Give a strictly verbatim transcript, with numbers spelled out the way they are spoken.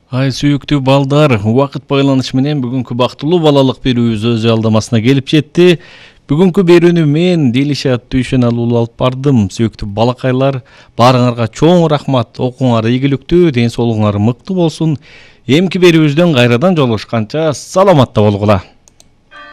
Ай сүйүктүү балдар, убакыт байланыш менен бүгүнкү бактылуу балалык берүүбүз өз алдамасына келип жетти. Бүгүнкү берүүнү мен Делишат Дүйшөналы уулу алып бардым. Сүйүктүү балакайлар, баарыңарга чоң рахмат. Окууңар ийгиликтүү, ден соолугуңар мыкты болсун. Эмки берүүбүздөн кайрадан жолугушканча саламатта болгула.